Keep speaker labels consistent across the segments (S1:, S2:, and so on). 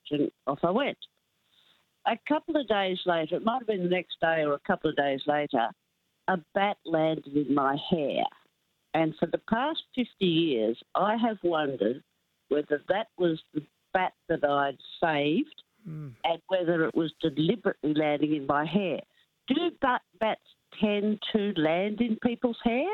S1: and off I went. A couple of days later, it might have been the next day or a couple of days later, a bat landed in my hair. And for the past 50 years, I have wondered whether that was the bat that I'd saved and whether it was deliberately landing in my hair. Do bats tend to land in people's hair?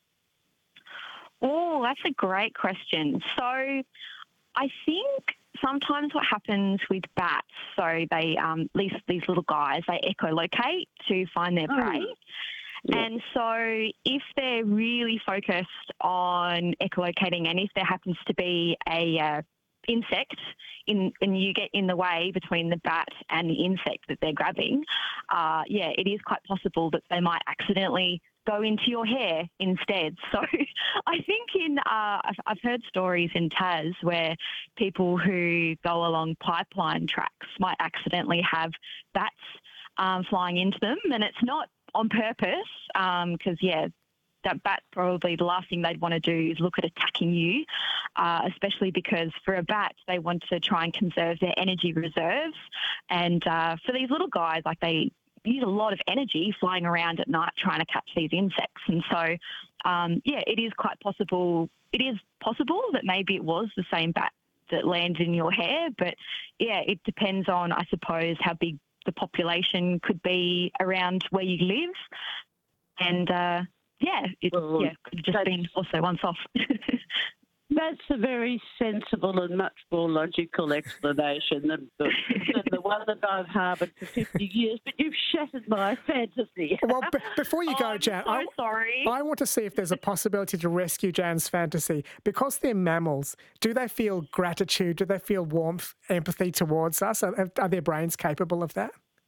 S2: Oh, that's a great question. So I think sometimes what happens with bats, so they, these little guys, they echolocate to find their prey. Yeah. And so if they're really focused on echolocating, and if there happens to be a insect and you get in the way between the bat and the insect that they're grabbing, it is quite possible that they might accidentally go into your hair instead. So I think I've heard stories in Tas where people who go along pipeline tracks might accidentally have bats flying into them, and it's not on purpose because, that bat, probably the last thing they'd want to do is look at attacking you, especially because for a bat, they want to try and conserve their energy reserves. And for these little guys, like, they use a lot of energy flying around at night trying to catch these insects. And so, it is quite possible. It is possible that maybe it was the same bat that landed in your hair. But, it depends on, I suppose, how big the population could be around where you live. And, it could have just been also once off.
S1: That's a very sensible and much more logical explanation than the one that I've harboured for 50 years, but you've shattered my fantasy.
S3: Well, before you go, Jan,
S2: I'm so sorry.
S3: I want to see if there's a possibility to rescue Jan's fantasy. Because they're mammals, do they feel gratitude? Do they feel warmth, empathy towards us? Are their brains capable of that?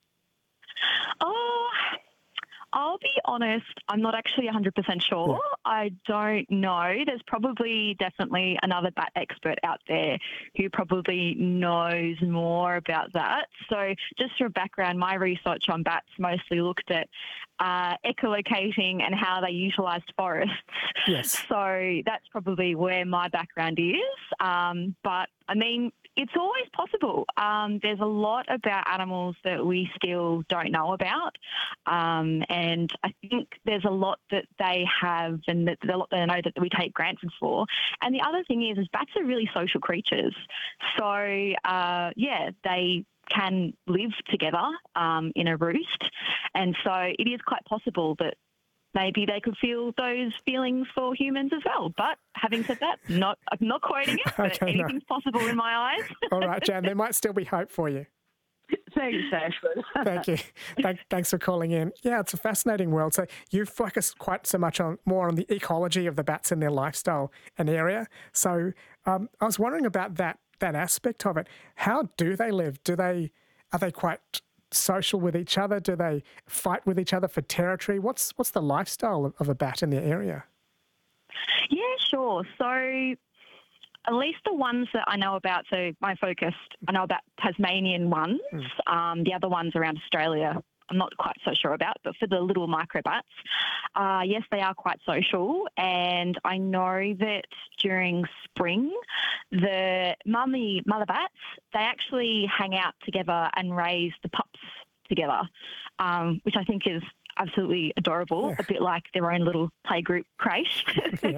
S2: I'll be honest, I'm not actually 100% sure. Yeah. I don't know. There's definitely another bat expert out there who probably knows more about that. So just for background, my research on bats mostly looked at echolocating and how they utilised forests.
S3: Yes.
S2: So that's probably where my background is. But, I mean, it's always possible. There's a lot about animals that we still don't know about. And I think there's a lot that they have and that a lot that I know that we take granted for. And the other thing is bats are really social creatures. So, they can live together in a roost. And so it is quite possible that maybe they could feel those feelings for humans as well. But having said that, I'm not quoting it, but anything's possible in my eyes.
S3: All right, Jan, there might still be hope for you.
S1: Thanks, Ashwin.
S3: Thank you. Thanks for calling in. Yeah, it's a fascinating world. So you focus quite so much more on the ecology of the bats and their lifestyle and area. So I was wondering about that aspect of it. How do they live? Are they quite social with each other? Do they fight with each other for territory? What's the lifestyle of a bat in the area?
S2: Yeah, sure. So at least the ones that I know about, so I know about Tasmanian ones. The other ones around Australia, I'm not quite so sure about, but for the little microbats, yes, they are quite social. And I know that during spring, the mother bats, they actually hang out together and raise the pups together, which I think is absolutely adorable, a bit like their own little playgroup creche. Yeah.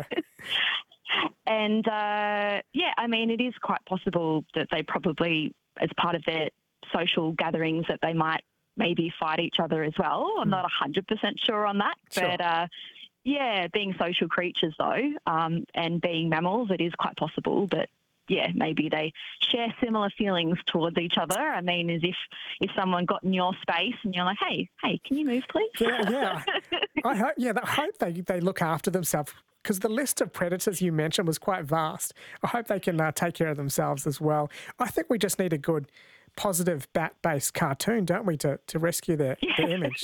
S2: And, I mean, it is quite possible that they probably, as part of their social gatherings, that they might maybe fight each other as well. I'm not 100% sure on that. Sure. But, being social creatures, though, and being mammals, it is quite possible that, maybe they share similar feelings towards each other. I mean, as if someone got in your space and you're like, hey, can you move, please?
S3: Yeah. I hope they look after themselves, because the list of predators you mentioned was quite vast. I hope they can take care of themselves as well. I think we just need a good, positive bat-based cartoon, don't we, to rescue their image?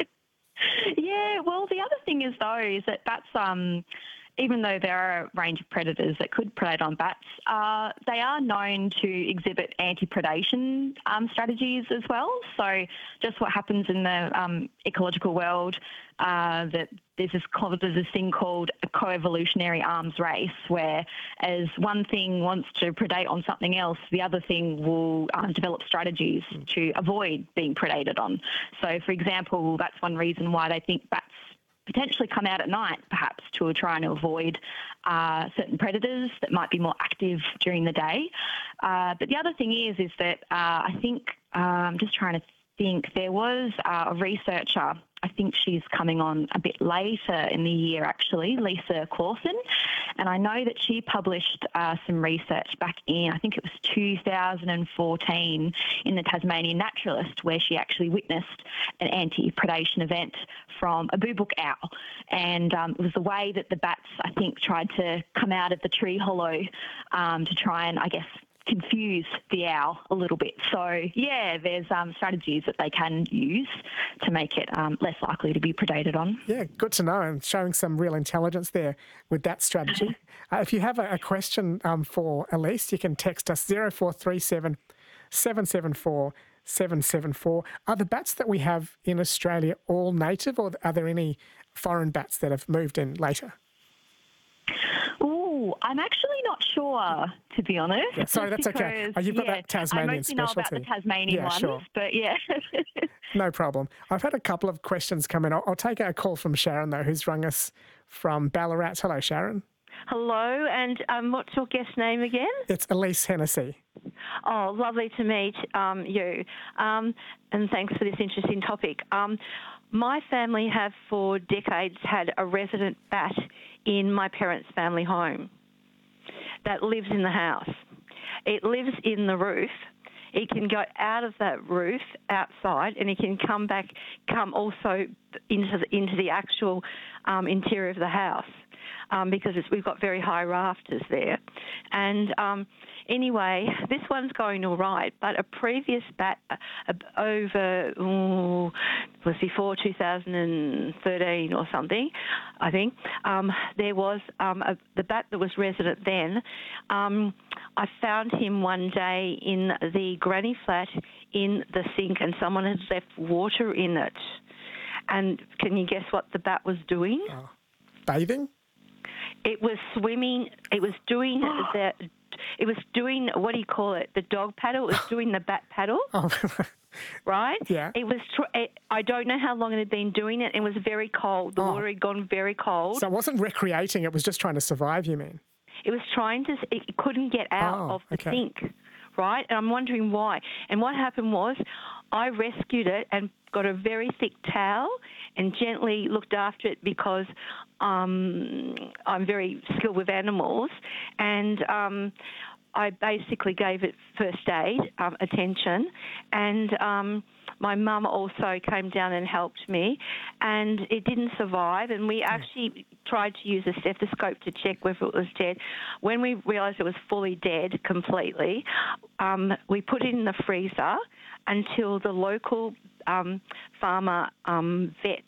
S2: Yeah, well, the other thing is, though, is that bats, even though there are a range of predators that could predate on bats, they are known to exhibit anti-predation strategies as well. So just what happens in the ecological world, that there's this thing called a coevolutionary arms race, where as one thing wants to predate on something else, the other thing will develop strategies to avoid being predated on. So, for example, that's one reason why they think bats potentially come out at night, perhaps to try and avoid certain predators that might be more active during the day. But the other thing is that I think, I'm just trying to think, there was a researcher, I think she's coming on a bit later in the year actually, Lisa Clausen, and I know that she published some research back in, I think it was 2014 in the Tasmanian Naturalist, where she actually witnessed an anti-predation event from a boobook owl, and it was the way that the bats, I think, tried to come out of the tree hollow to try and, I guess, confuse the owl a little bit. So, yeah, there's strategies that they can use to make it less likely to be predated on.
S3: Yeah, good to know, and showing some real intelligence there with that strategy. If you have a question for Elise, you can text us 0437 774 774. Are the bats that we have in Australia all native, or are there any foreign bats that have moved in later?
S2: Ooh, I'm actually not sure, to be honest.
S3: Yeah, sorry, that's okay. You've got that Tasmanian specialty.
S2: I mostly know about the Tasmanian ones,
S3: sure.
S2: But yeah.
S3: No problem. I've had a couple of questions come in. I'll take a call from Sharon, though, who's rung us from Ballarat. Hello, Sharon.
S4: Hello, and what's your guest name again?
S3: It's Elise Hennessy.
S4: Oh, lovely to meet you, and thanks for this interesting topic. My family have for decades had a resident bat in my parents' family home that lives in the house. It lives in the roof. It can go out of that roof outside, and it can come also into the actual interior of the house. Because we've got very high rafters there. And anyway, this one's going all right, but a previous bat was before 2013 or something, I think, there was the bat that was resident then. I found him one day in the granny flat in the sink, and someone had left water in it. And can you guess what the bat was doing?
S3: Bathing?
S4: It was swimming. It was doing It was doing, what do you call it? The dog paddle. It was doing the bat paddle.
S3: Oh.
S4: Right?
S3: Yeah.
S4: It was. I don't know how long it had been doing it. It was very cold. The water had gone very cold.
S3: So it wasn't recreating. It was just trying to survive. You mean?
S4: It was trying to. It couldn't get out of the sink. Right? And I'm wondering why. And what happened was, I rescued it and got a very thick towel and gently looked after it because I'm very skilled with animals, and I basically gave it first aid attention, and my mum also came down and helped me, and it didn't survive, and we actually tried to use a stethoscope to check whether it was dead. When we realised it was fully dead completely, we put it in the freezer until the local farmer vet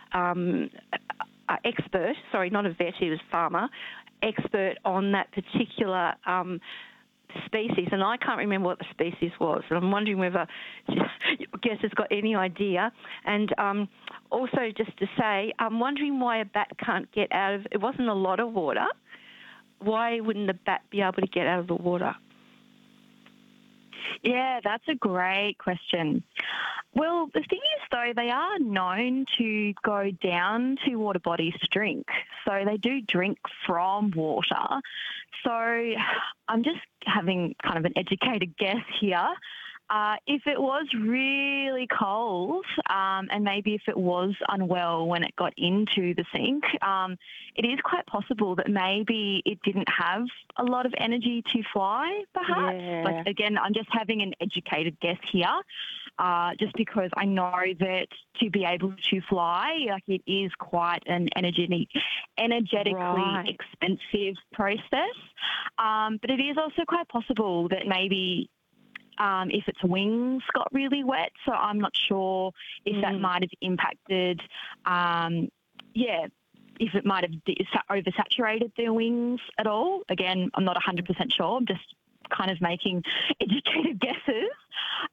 S4: expert, sorry, not a vet, he was farmer, expert on that particular species, and I can't remember what the species was, and I'm wondering whether your guest has got any idea. And also just to say, I'm wondering why a bat can't get out of, it wasn't a lot of water, why wouldn't the bat be able to get out of the water?
S2: Yeah, that's a great question. Well, the thing is, though, they are known to go down to water bodies to drink. So they do drink from water. So I'm just having kind of an educated guess here. If it was really cold and maybe if it was unwell when it got into the sink, it is quite possible that maybe it didn't have a lot of energy to fly, perhaps.
S4: Yeah.
S2: Like, again, I'm just having an educated guess here, just because I know that to be able to fly, like, it is quite an energetically expensive process. But it is also quite possible that maybe if its wings got really wet, so I'm not sure if that might have impacted, if it might have oversaturated their wings at all. Again, I'm not 100% sure. I'm just kind of making educated guesses.
S4: That's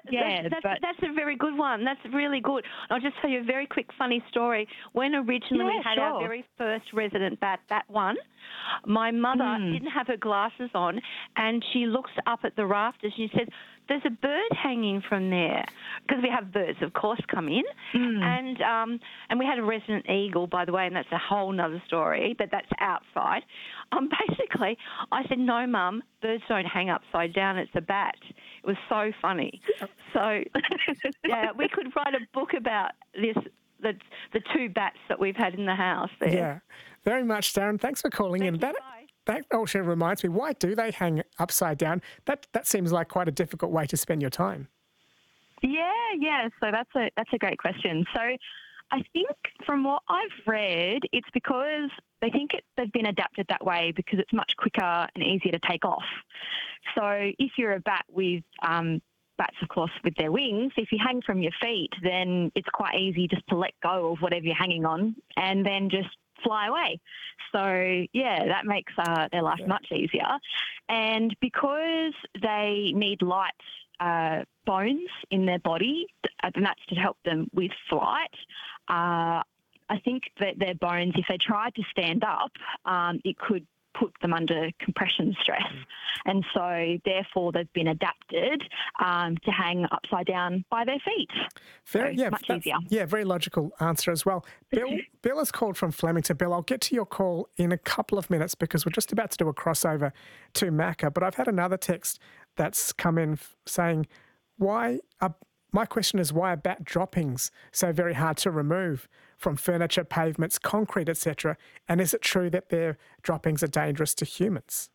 S2: Yeah,
S4: that's a very good one. That's really good. I'll just tell you a very quick funny story. When originally we had our very first resident bat, that one, my mother didn't have her glasses on, and she looks up at the rafters and she said, "There's a bird hanging from there," because we have birds, of course, come in, and we had a resident eagle, by the way, and that's a whole nother story, but that's outside. Basically, I said, "No, Mum, birds don't hang upside down. It's a bat." It was so funny. So, yeah, we could write a book about this. The two bats that we've had in the house there.
S3: Yeah, very much, Darren. Thanks for calling in. That also reminds me, why do they hang upside down? That seems like quite a difficult way to spend your time.
S2: Yeah. So that's a great question. So I think from what I've read, it's because they think they've been adapted that way because it's much quicker and easier to take off. So if you're a bat with bats, of course, with their wings, if you hang from your feet, then it's quite easy just to let go of whatever you're hanging on and then just fly away. So, yeah, that makes their life much easier. And because they need light bones in their body, and that's to help them with flight, I think that their bones, if they tried to stand up, it could put them under compression stress. And so, therefore, they've been adapted to hang upside down by their feet. Much easier.
S3: Yeah, very logical answer as well. Bill has called from Flemington. Bill, I'll get to your call in a couple of minutes because we're just about to do a crossover to Macca. But I've had another text that's come in saying, my question is, why are bat droppings so very hard to remove from furniture, pavements, concrete, etc.? And is it true that their droppings are dangerous to humans?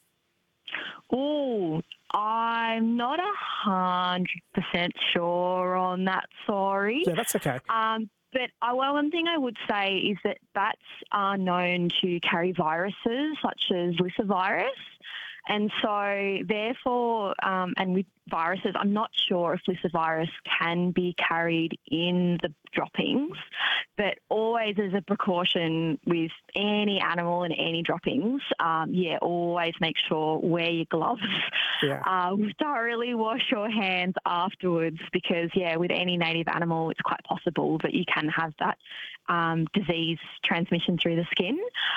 S2: Oh, I'm not 100% sure on that, sorry.
S3: Yeah, that's okay.
S2: But one thing I would say is that bats are known to carry viruses such as lyssavirus. And so, therefore, and with viruses, I'm not sure if lyssavirus can be carried in the droppings, but always as a precaution with any animal and any droppings, always make sure wear your gloves. Thoroughly wash your hands afterwards because, with any native animal, it's quite possible that you can have that disease transmission through the skin.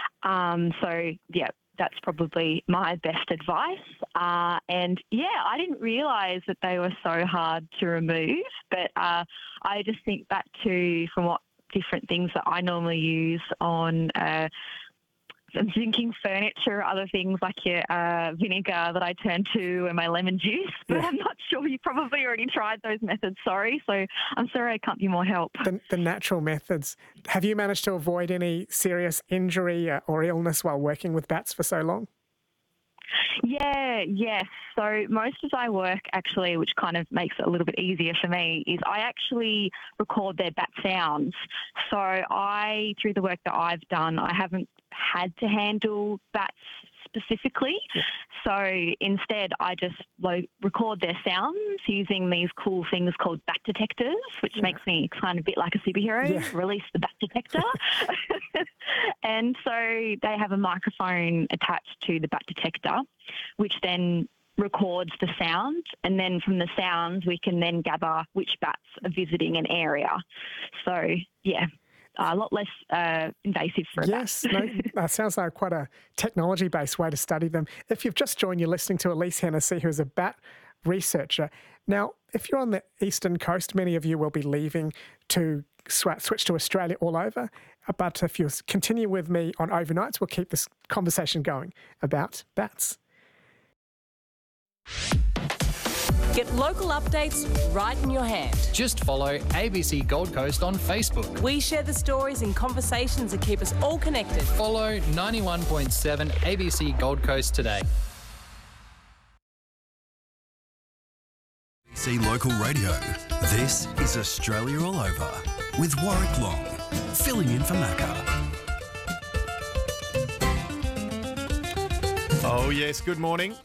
S2: That's probably my best advice. I didn't realise that they were so hard to remove, but I just think back to from what different things that I normally use on I'm thinking furniture, other things like your vinegar that I turn to and my lemon juice. But I'm not sure. You probably already tried those methods, sorry. So I'm sorry I can't be more help.
S3: The natural methods. Have you managed to avoid any serious injury or illness while working with bats for so long?
S2: Yes. So most of my work actually, which kind of makes it a little bit easier for me, is I actually record their bat sounds. So through the work that I've done, I haven't had to handle bats specifically. So instead, I just record their sounds using these cool things called bat detectors, which makes me kind of a bit like a superhero, release the bat detector. And so they have a microphone attached to the bat detector, which then records the sound. And then from the sounds, we can then gather which bats are visiting an area. So, a lot less invasive for a bat.
S3: Yes, that sounds like quite a technology-based way to study them. If you've just joined, you're listening to Elise Hennessy, who's a bat researcher. Now, if you're on the eastern coast, many of you will be leaving to switch to Australia all over. But if you continue with me on overnights, we'll keep this conversation going about bats.
S5: Get local updates right in your hand.
S6: Just follow ABC Gold Coast on Facebook.
S5: We share the stories and conversations that keep us all connected.
S6: Follow 91.7 ABC Gold Coast today.
S7: ABC Local Radio. This is Australia All Over with Warwick Long, filling in for Macca.
S8: Oh yes, good morning.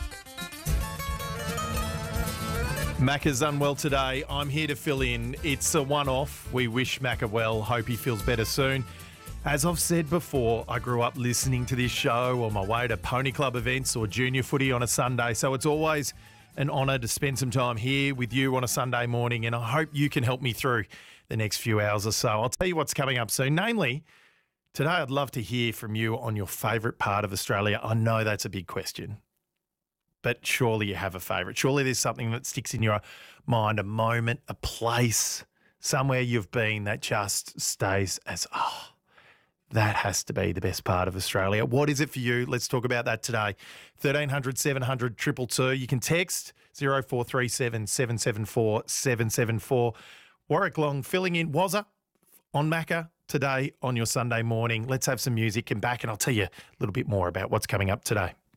S8: Macca's unwell today. I'm here to fill in. It's a one-off. We wish Macca well. Hope he feels better soon. As I've said before, I grew up listening to this show on my way to pony club events or junior footy on a Sunday, so it's always an honour to spend some time here with you on a Sunday morning, and I hope you can help me through the next few hours or so. I'll tell you what's coming up soon. Namely, today I'd love to hear from you on your favourite part of Australia. I know that's a big question, but surely you have a favourite. Surely there's something that sticks in your mind, a moment, a place, somewhere you've been that just stays as, that has to be the best part of Australia. What is it for you? Let's talk about that today. 1300 700 222. You can text 0437 774 774. Warwick Long filling in Wazza on Macca today on your Sunday morning. Let's have some music and back, and I'll tell you a little bit more about what's coming up today.